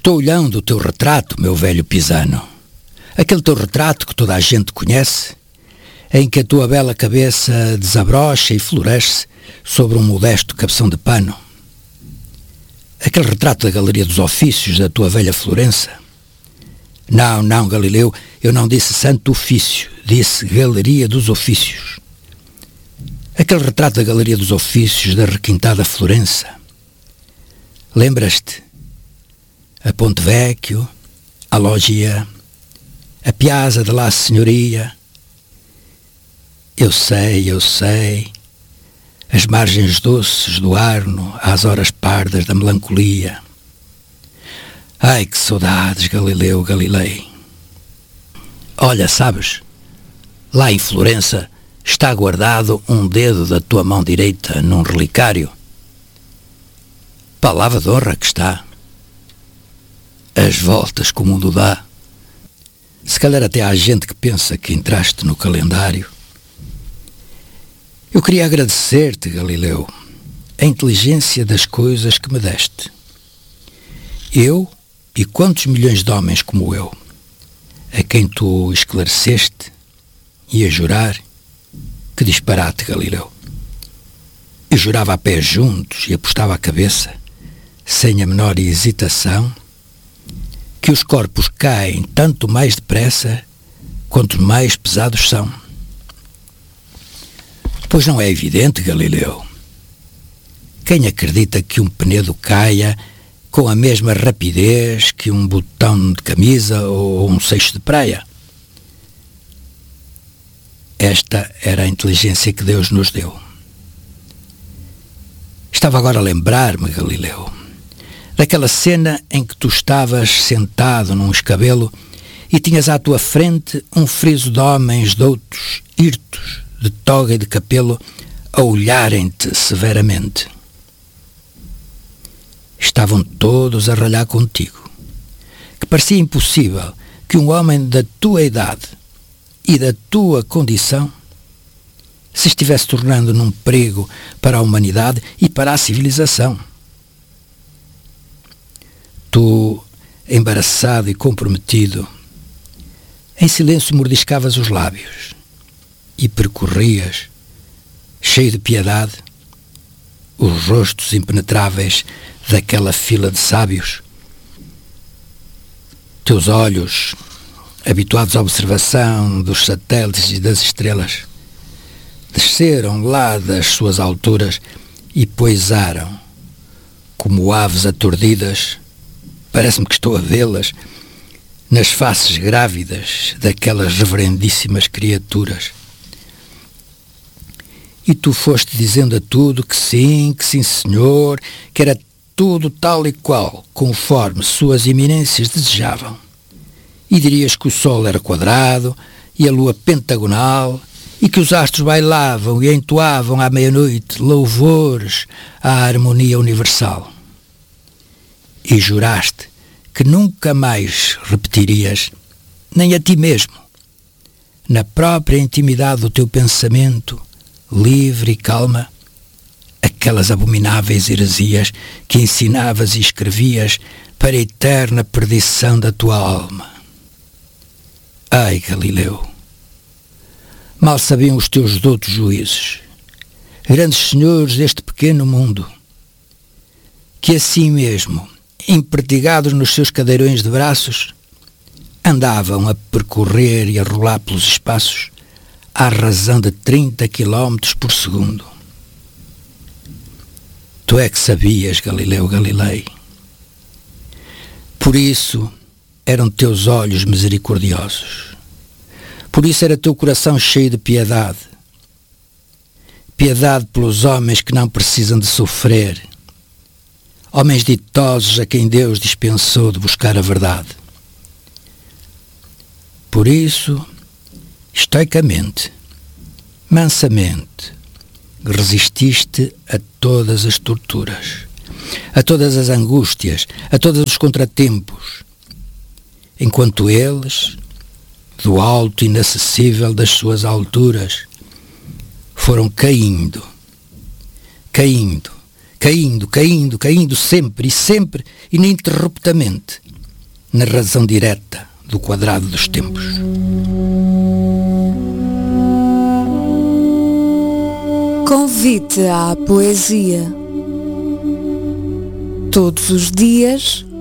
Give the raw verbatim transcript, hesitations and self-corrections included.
Estou olhando o teu retrato, meu velho pisano. Aquele teu retrato que toda a gente conhece, em que a tua bela cabeça desabrocha e floresce sobre um modesto cabeção de pano. Aquele retrato da Galeria dos Ofícios da tua velha Florença. Não, não, Galileu, eu não disse Santo Ofício, disse Galeria dos Ofícios. Aquele retrato da Galeria dos Ofícios da requintada Florença. Lembras-te? A Ponte Vecchio, a Loggia, a Piazza della Signoria. Eu sei, eu sei. As margens doces do Arno às horas pardas da melancolia. Ai, que saudades, Galileu Galilei. Olha, sabes, lá em Florença está guardado um dedo da tua mão direita num relicário. Palavra de honra que está. As voltas que o mundo dá. Se calhar até há gente que pensa que entraste no calendário. Eu queria agradecer-te, Galileu, a inteligência das coisas que me deste. Eu e quantos milhões de homens como eu, a quem tu esclareceste, e a jurar, que disparate, Galileu. Eu jurava a pés juntos e apostava a cabeça, sem a menor hesitação, que os corpos caem tanto mais depressa quanto mais pesados são. Pois não é evidente, Galileu? Quem acredita que um penedo caia com a mesma rapidez que um botão de camisa ou um seixo de praia? Esta era a inteligência que Deus nos deu. Estava agora a lembrar-me, Galileu, daquela cena em que tu estavas sentado num escabelo e tinhas à tua frente um friso de homens doutos, hirtos, de toga e de capelo, a olharem-te severamente. Estavam todos a ralhar contigo, que parecia impossível que um homem da tua idade e da tua condição se estivesse tornando num perigo para a humanidade e para a civilização. Tu, embaraçado e comprometido, em silêncio mordiscavas os lábios e percorrias, cheio de piedade, os rostos impenetráveis daquela fila de sábios. Teus olhos, habituados à observação dos satélites e das estrelas, desceram lá das suas alturas e poisaram, como aves aturdidas, parece-me que estou a vê-las, nas faces grávidas daquelas reverendíssimas criaturas. E tu foste dizendo a tudo que sim, que sim, senhor, que era tudo tal e qual, conforme suas eminências desejavam. E dirias que o sol era quadrado e a lua pentagonal, e que os astros bailavam e entoavam à meia-noite louvores à harmonia universal. E juraste que nunca mais repetirias, nem a ti mesmo, na própria intimidade do teu pensamento, livre e calma, aquelas abomináveis heresias que ensinavas e escrevias para a eterna perdição da tua alma. Ai, Galileu! Mal sabiam os teus doutos juízes, grandes senhores deste pequeno mundo, que assim mesmo, empertigados nos seus cadeirões de braços, andavam a percorrer e a rolar pelos espaços à razão de trinta quilómetros por segundo. Tu é que sabias, Galileu Galilei. Por isso eram teus olhos misericordiosos. Por isso era teu coração cheio de piedade. Piedade pelos homens que não precisam de sofrer. Homens ditosos a quem Deus dispensou de buscar a verdade. Por isso, estoicamente, mansamente, resististe a todas as torturas, a todas as angústias, a todos os contratempos, enquanto eles, do alto e inacessível das suas alturas, foram caindo, caindo, caindo, caindo, caindo sempre e sempre, ininterruptamente, na razão direta do quadrado dos tempos. Convite à poesia. Todos os dias,